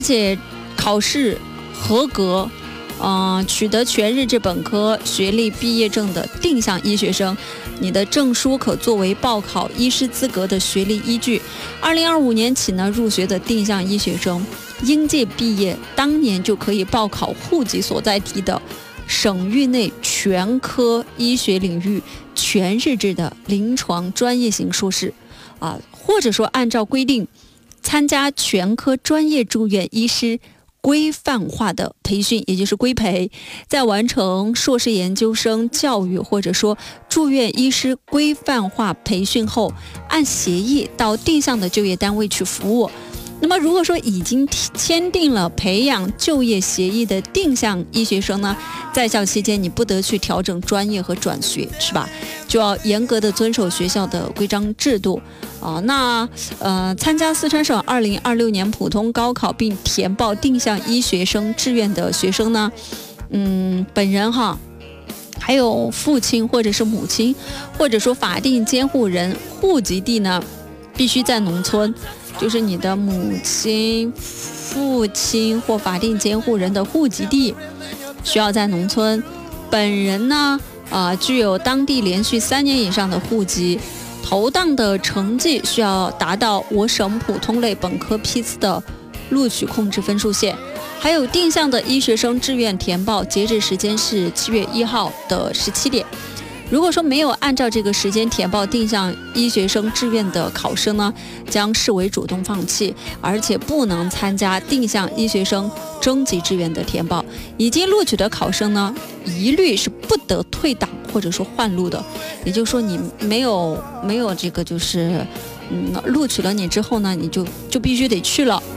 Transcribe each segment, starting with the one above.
且考试合格，取得全日制本科学历毕业证的定向医学生，你的证书可作为报考医师资格的学历依据。2025年起呢，入学的定向医学生应届毕业当年就可以报考户籍所在地的省域内全科医学领域全日制的临床专业型硕士，或者说按照规定参加全科专业住院医师规范化的培训，也就是规培，在完成硕士研究生教育或者说住院医师规范化培训后，按协议到定向的就业单位去服务。那么如果说已经签订了培养就业协议的定向医学生呢，在校期间你不得去调整专业和转学，是吧？就要严格的遵守学校的规章制度。参加四川省2026年普通高考并填报定向医学生志愿的学生呢，本人还有父亲或者是母亲，或者说法定监护人户籍地呢，必须在农村。就是你的母亲、父亲或法定监护人的户籍地需要在农村，本人呢，具有当地连续3年以上的户籍，投档的成绩需要达到我省普通类本科批次的录取控制分数线。还有定向的医学生志愿填报截止时间是7月1号的17点。如果说没有按照这个时间填报定向医学生志愿的考生呢，将视为主动放弃，而且不能参加定向医学生征集志愿的填报。已经录取的考生呢，一律是不得退档或者说换录的。也就是说，你没有这个就是录取了你之后呢，你就必须得去了，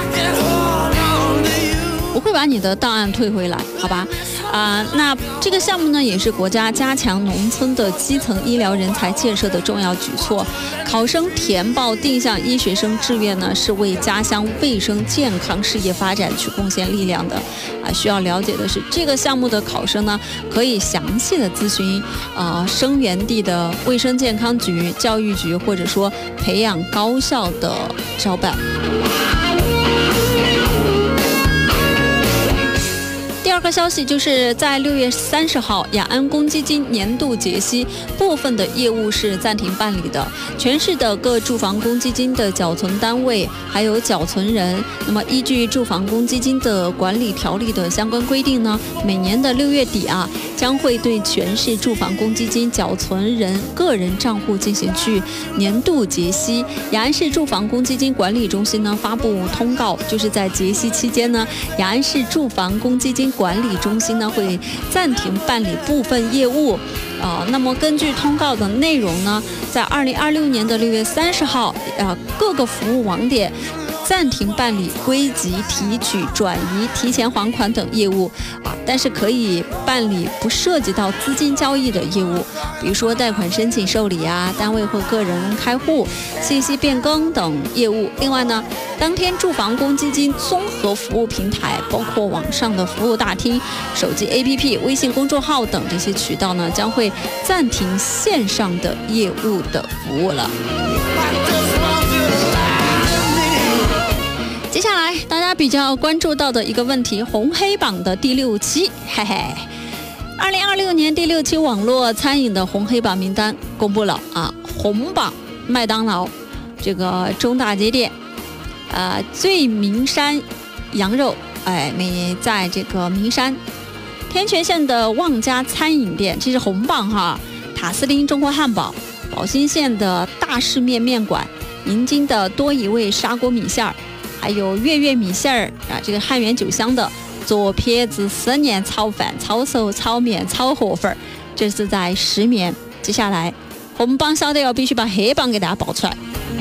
不会把你的档案退回来，好吧？那这个项目呢，也是国家加强农村的基层医疗人才建设的重要举措。考生填报定向医学生志愿呢，是为家乡卫生健康事业发展去贡献力量的。需要了解的是，这个项目的考生呢，可以详细的咨询生源地的卫生健康局、教育局，或者说培养高校的招办。第二个消息就是在6月30号，雅安公积金年度结息部分的业务是暂停办理的。全市的各住房公积金的缴存单位还有缴存人，那么依据住房公积金的管理条例的相关规定呢，每年的6月底将会对全市住房公积金缴存人个人账户进行去年度结息。雅安市住房公积金管理中心呢发布通告，就是在结息期间呢，雅安市住房公积金管理中心呢会暂停办理部分业务。那么根据通告的内容呢，在2026年的6月30号，各个服务网点暂停办理归集、提取、转移、提前还款等业务但是可以办理不涉及到资金交易的业务，比如说贷款申请受理单位或个人开户、信息变更等业务。另外呢，当天住房公积金综合服务平台，包括网上的服务大厅、手机 APP、微信公众号等这些渠道呢，将会暂停线上的业务的服务了。接下来大家比较关注到的一个问题，红黑榜的第6期，2026年第6期网络餐饮的红黑榜名单公布了红榜麦当劳这个中大街店，最名山羊肉，在这个名山。天全县的旺家餐饮店，这是红榜塔斯汀中国汉堡，宝兴县的大世面面馆，宁津的多一味砂锅米线儿，还有月月米线儿这个汉源酒香的左撇子4年炒饭、炒手、炒面、炒河粉，这是在10面。接下来红榜晓得必须把黑榜给大家报出来。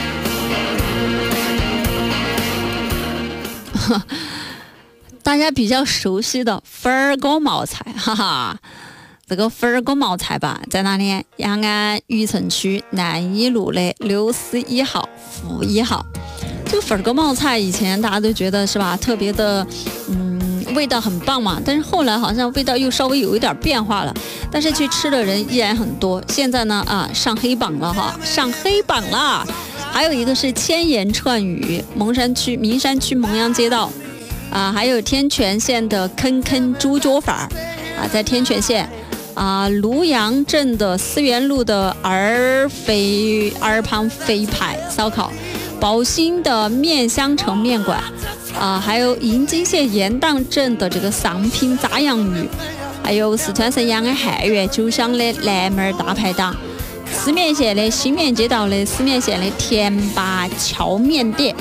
大家比较熟悉的粉儿锅冒菜，这个粉儿锅冒菜吧，在哪里？雅安渔城区南一路的61号负1号。这个粉儿锅冒菜以前大家都觉得是吧，特别的味道很棒嘛，但是后来好像味道又稍微有一点变化了，但是去吃的人依然很多。现在呢上黑榜了上黑榜了。还有一个是千言串语，名山区蒙阳街道还有天泉县的坑坑猪脚饭在天泉县庐阳镇的思源路的儿胖肥排烧烤，宝兴的面香城面馆还有银津县盐荡镇的这个上品炸洋芋，还有四川省阳安汉源酒乡的南门大排档，思绵县的新面街道的思绵县的田八荞面店。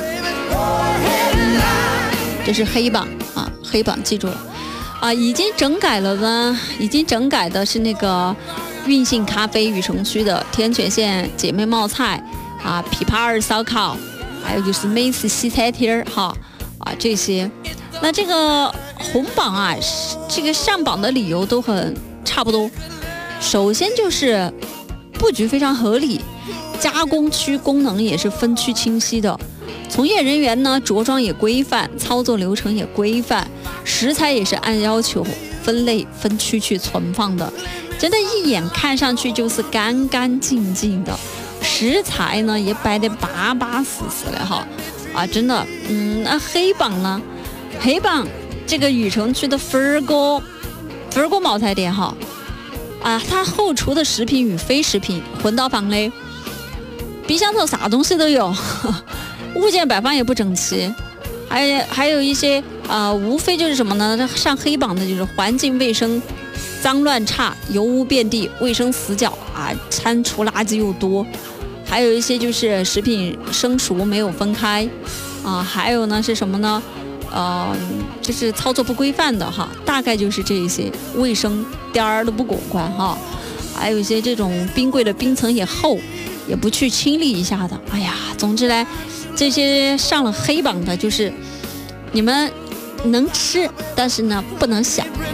这是黑榜黑榜记住了已经整改了呢，已经整改的是那个运信咖啡雨城区的天泉县姐妹冒菜琵琶二烧烤，还有就是美食西餐厅这些。那这个红榜这个上榜的理由都很差不多。首先就是布局非常合理，加工区功能也是分区清晰的，从业人员呢着装也规范，操作流程也规范，食材也是按要求分类分区去存放的，真的一眼看上去就是干干净净的，食材呢也摆得巴巴适适的真的那黑榜呢？黑榜这个雨城区的分儿哥茅台店它后厨的食品与非食品混到放的，冰箱头啥东西都有，物件摆放也不整齐，还有一些无非就是什么呢？上黑榜的就是环境卫生脏乱差，油污遍地，卫生死角餐厨垃圾又多，还有一些就是食品生熟没有分开还有呢是什么呢？就是操作不规范的大概就是这一些，卫生点儿都不过关还有一些这种冰柜的冰层也厚，也不去清理一下的。哎呀，总之来，这些上了黑榜的，就是你们能吃，但是呢不能想。